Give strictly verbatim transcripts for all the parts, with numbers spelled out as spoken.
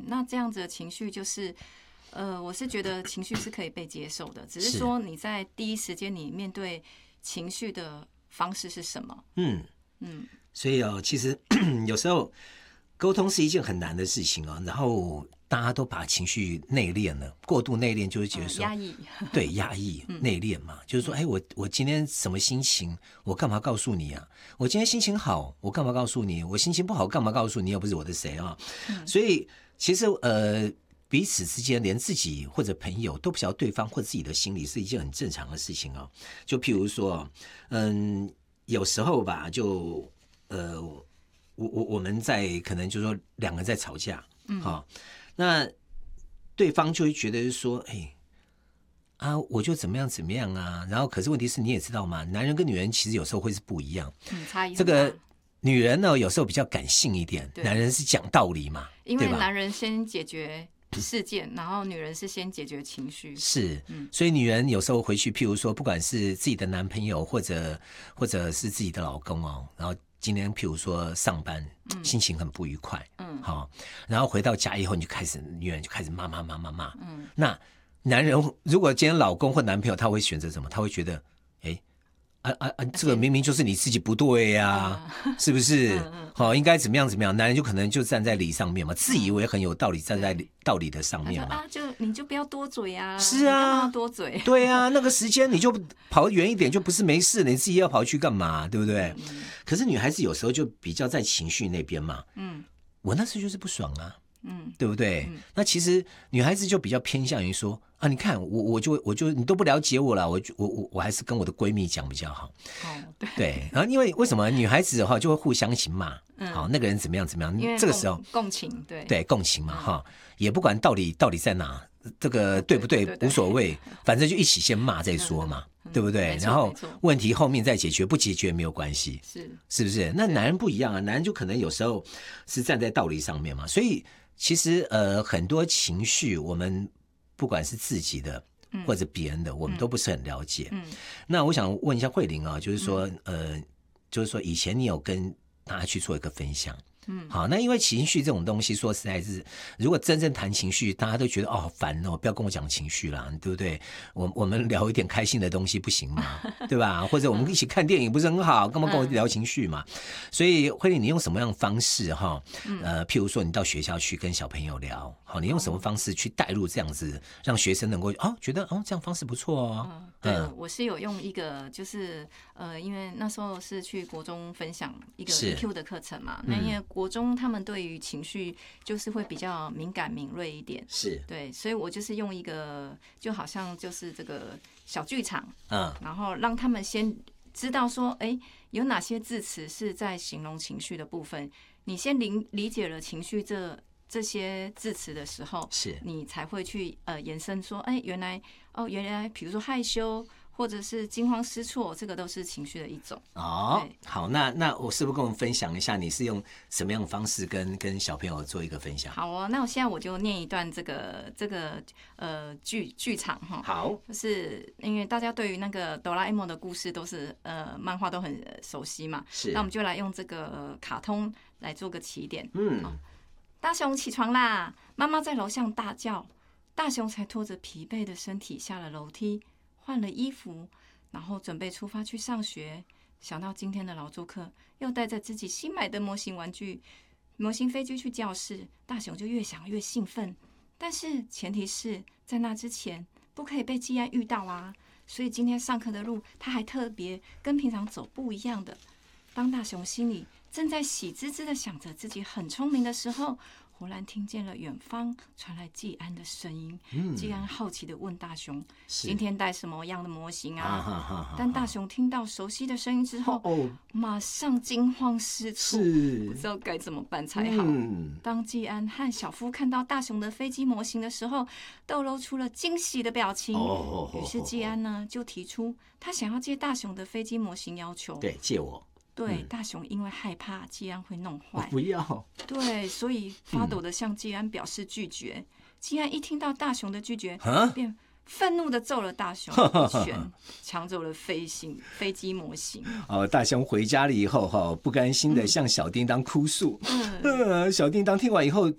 那这样子的情绪就是，呃，我是觉得情绪是可以被接受的，只是说你在第一时间你面对情绪的方式是什么？嗯嗯，所以哦，其实有时候沟通是一件很难的事情哦，然后大家都把情绪内敛了，过度内敛就是觉得说、 嗯、压抑， 对，压抑、内敛嘛，就是说，哎，我我今天什么心情，我干嘛告诉你啊？我今天心情好，我干嘛告诉你？我心情不好，干嘛告诉你？又不是我的谁啊？嗯、所以其实呃，彼此之间连自己或者朋友都不晓得对方或自己的心理是一件很正常的事情哦。就譬如说，嗯。有时候吧，就呃，我我我们在可能就是说两个人在吵架，嗯，好、哦，那对方就会觉得说，哎，啊，我就怎么样怎么样啊，然后可是问题是你也知道嘛，男人跟女人其实有时候会是不一样， 嗯，差异很大。 这个女人呢，有时候比较感性一点，男人是讲道理嘛， 因为男人先解决事件，然后女人是先解决情绪， 是，所以女人有时候回去，譬如说，不管是自己的男朋友，或者或者是自己的老公哦，然后今天譬如说上班，嗯、心情很不愉快，嗯，好、哦，然后回到家以后，你就开始，女人就开始骂骂骂骂骂，嗯，那男人如果今天老公或男朋友，他会选择什么？他会觉得，哎。啊啊啊！这个明明就是你自己不对呀、啊，嗯、是不是？好、哦，应该怎么样怎么样？男人就可能就站在理上面嘛，自以为很有道理，站在道理的上面嘛。 啊，就你就不要多嘴啊！ 是啊， 多嘴。 对啊，那个时间你就跑远一点，就不是没事，你自己要跑去干嘛？对不对？嗯、可是女孩子有时候就比较在情绪那边嘛。嗯，我那时候就是不爽啊。嗯，对不对？嗯、那其实女孩子就比较偏向于说啊，你看我我就我就你都不了解我了，我我我我还是跟我的闺蜜讲比较好。哦，对。对，然后因为为什么女孩子哈就会互相一起骂，嗯，好那个人怎么样怎么样，这个时候共情，对对共情嘛哈、嗯，也不管到底到底在哪，这个对不对，对对对无所谓，反正就一起先骂再说嘛。嗯对不对？然后问题后面再解决，不解决没有关系，是是不是？那男人不一样啊，男人就可能有时候是站在道理上面嘛，所以其实呃很多情绪，我们不管是自己的或者别人的，嗯、我们都不是很了解。嗯，那我想问一下慧玲啊，就是说、嗯、呃，就是说以前你有跟大家去做一个分享。嗯，好，那因为情绪这种东西，说实在是，如果真正谈情绪，大家都觉得哦好烦哦，不要跟我讲情绪啦，对不对？我我们聊一点开心的东西不行吗？对吧？或者我们一起看电影不是很好，干嘛跟我聊情绪嘛？所以慧玲，你用什么样的方式哈？呃，譬如说你到学校去跟小朋友聊，好，你用什么方式去带入这样子，让学生能够哦觉得哦这样方式不错哦。 嗯，对，嗯、我是有用一个就是呃，因为那时候是去国中分享一个 E Q 的课程嘛，那因为国中他们对于情绪就是会比较敏感敏锐一点， 是对，所以我就是用一个就好像就是这个小剧场，嗯，然后让他们先知道说，哎，有哪些字词是在形容情绪的部分，你先理理解了情绪这这些字词的时候， 是你才会去呃延伸说，哎，原来哦，原来比如说害羞。或者是惊慌失措，这个都是情绪的一种。 哦，好，那那我是不是跟我们分享一下，你是用什么样的方式跟跟小朋友做一个分享？ 好哦，那我现在我就念一段这个这个呃剧剧场哈。 好， 就是因为大家对于那个哆啦 A 梦的故事都是呃漫画都很熟悉嘛， 是， 那我们就来用这个卡通来做个起点。嗯，哦、大雄起床啦，妈妈在楼上大叫，大雄才拖着疲惫的身体下了楼梯。换了衣服，然后准备出发去上学。想到今天的劳作课，又带着自己新买的模型玩具、模型飞机去教室，大雄就越想越兴奋。但是前提是在那之前，不可以被季安遇到啊。所以今天上课的路，他还特别跟平常走不一样的。当大雄心里正在喜滋滋的想着自己很聪明的时候，忽然听见了远方传来季安的声音。嗯、季安好奇地问大雄：“今天带什么样的模型啊？”啊哈哈，但大雄听到熟悉的声音之后，哦、马上惊慌失措，不知道该怎么办才好。嗯、当季安和小夫看到大雄的飞机模型的时候，都露出了惊喜的表情。哦、于是季安呢就提出他想要借大雄的飞机模型要求。 对，借我。 对，大雄因为害怕季安会弄坏， 不要。 对，所以发抖的向季安表示拒绝。嗯、季安一听到大雄的拒绝，便愤怒的揍了大雄一拳，抢走了飞行飞机模型。 哦，大雄回家了以后，哈，不甘心的向小叮当哭诉。嗯，小叮当听完以后，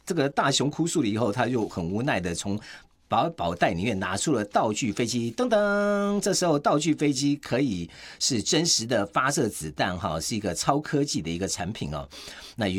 这个大雄哭诉了以后，他就很无奈的从宝宝袋里面拿出了道具飞机，噔噔，这时候道具飞机可以是真实的发射子弹哈，是一个超科技的一个产品哦。那